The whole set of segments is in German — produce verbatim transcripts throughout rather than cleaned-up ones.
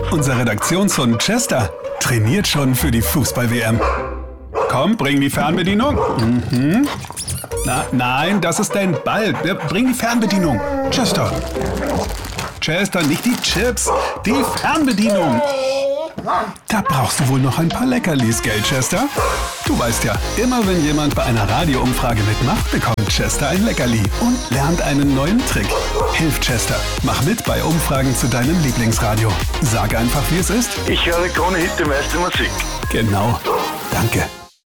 Unser Redaktionshund Chester trainiert schon für die Fußball-W M. Komm, bring die Fernbedienung. Mhm. Na, nein, das ist dein Ball. Bring die Fernbedienung. Chester. Chester, nicht die Chips, die Fernbedienung. Da brauchst du wohl noch ein paar Leckerlis, gell, Chester? Du weißt ja, immer wenn jemand bei einer Radioumfrage mitmacht, bekommt Chester ein Leckerli und lernt einen neuen Trick. Hilf Chester. Mach mit bei Umfragen zu deinem Lieblingsradio. Sag einfach, wie es ist. Ich höre Krone Hit, die meiste Musik. Genau. Danke.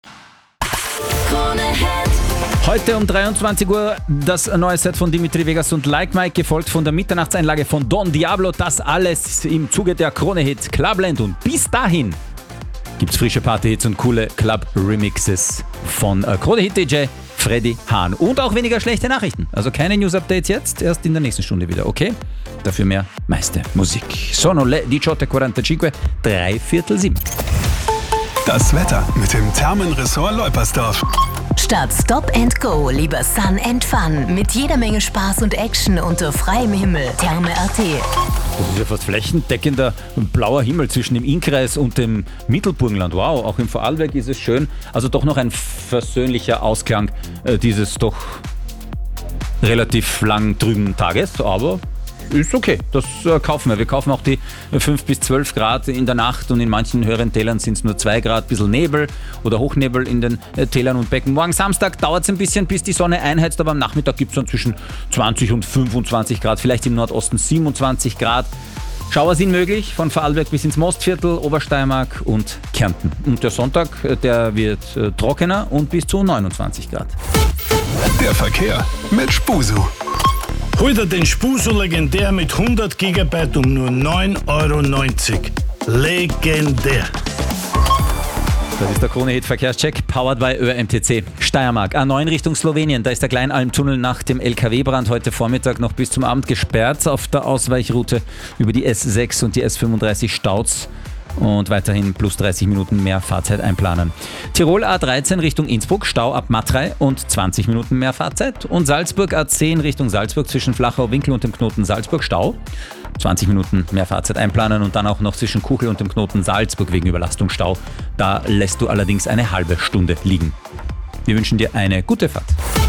Heute um dreiundzwanzig Uhr das neue Set von Dimitri Vegas und Like Mike, gefolgt von der Mitternachtseinlage von Don Diablo. Das alles im Zuge der Krone-Hit Clubland. Und bis dahin gibt's frische Party-Hits und coole Club-Remixes von äh, Krone-Hit-D J Freddy Hahn. Und auch weniger schlechte Nachrichten. Also keine News-Updates jetzt, erst in der nächsten Stunde wieder, okay? Dafür mehr meiste Musik. Sono le diciotto e quarantacinque, drei Viertel sieben. Das Wetter mit dem Thermenressort Leupersdorf. Statt Stop and Go lieber Sun and Fun mit jeder Menge Spaß und Action unter freiem Himmel. Therme Punkt at. Das ist ja fast flächendeckender blauer Himmel zwischen dem Innkreis und dem Mittelburgenland. Wow, auch im Vorarlberg ist es schön. Also doch noch ein versöhnlicher Ausklang äh, dieses doch relativ lang trüben Tages, aber ist okay, das äh, kaufen wir. Wir kaufen auch die fünf bis zwölf Grad in der Nacht und in manchen höheren Tälern sind es nur zwei Grad, bisschen Nebel oder Hochnebel in den äh, Tälern und Becken. Morgen Samstag dauert es ein bisschen, bis die Sonne einheizt, aber am Nachmittag gibt es dann zwischen zwanzig und fünfundzwanzig Grad, vielleicht im Nordosten siebenundzwanzig Grad. Schauer sind möglich, von Vorarlberg bis ins Mostviertel, Obersteiermark und Kärnten. Und der Sonntag, der wird äh, trockener und bis zu neunundzwanzig Grad. Der Verkehr mit Spusu. Hol dir den Spusu legendär mit hundert Gigabyte um nur neun Euro neunzig. Legendär. Das ist der Krone-Hit Verkehrscheck, powered by Ö M T C. Steiermark, A neun Richtung Slowenien. Da ist der Kleinalmtunnel nach dem L K W-Brand heute Vormittag noch bis zum Abend gesperrt. Auf der Ausweichroute über die S sechs und die S fünfunddreißig Staus. Und weiterhin plus dreißig Minuten mehr Fahrzeit einplanen. Tirol A dreizehn Richtung Innsbruck, Stau ab Matrei und zwanzig Minuten mehr Fahrzeit. Und Salzburg A zehn Richtung Salzburg zwischen Flachau-Winkel und dem Knoten Salzburg, Stau. zwanzig Minuten mehr Fahrzeit einplanen und dann auch noch zwischen Kuchel und dem Knoten Salzburg wegen Überlastung Stau. Da lässt du allerdings eine halbe Stunde liegen. Wir wünschen dir eine gute Fahrt.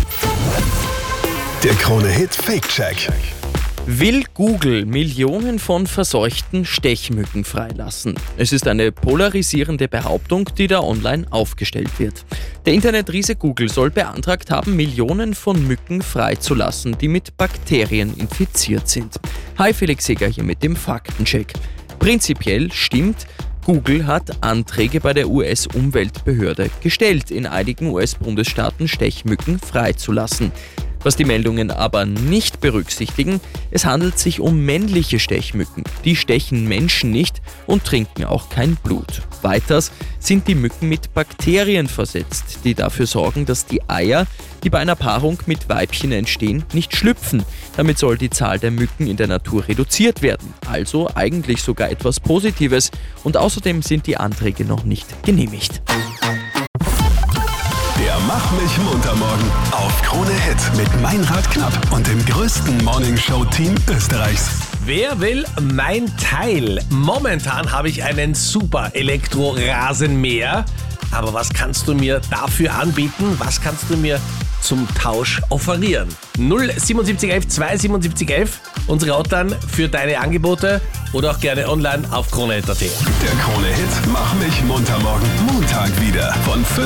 Der Krone-Hit Fake-Check. Will Google Millionen von verseuchten Stechmücken freilassen? Es ist eine polarisierende Behauptung, die da online aufgestellt wird. Der Internetriese Google soll beantragt haben, Millionen von Mücken freizulassen, die mit Bakterien infiziert sind. Hi, Felix Seger hier mit dem Faktencheck. Prinzipiell stimmt, Google hat Anträge bei der U S-Umweltbehörde gestellt, in einigen U S-Bundesstaaten Stechmücken freizulassen. Was die Meldungen aber nicht berücksichtigen, es handelt sich um männliche Stechmücken. Die stechen Menschen nicht und trinken auch kein Blut. Weiters sind die Mücken mit Bakterien versetzt, die dafür sorgen, dass die Eier, die bei einer Paarung mit Weibchen entstehen, nicht schlüpfen. Damit soll die Zahl der Mücken in der Natur reduziert werden. Also eigentlich sogar etwas Positives. Und außerdem sind die Anträge noch nicht genehmigt. Der Mach mich munter morgen auf Krone Hit mit Meinrad Knapp und dem größten Morningshow-Team Österreichs. Wer will mein Teil? Momentan habe ich einen super Elektro-Rasenmäher. Aber was kannst du mir dafür anbieten? Was kannst du mir zum Tausch offerieren? null siebenundsiebzig elf zweihundertsiebenundsiebzig elf, unsere Hotline für deine Angebote oder auch gerne online auf krone punkt at. Der Krone Hit Mach mich munter morgen Montag wieder von fünf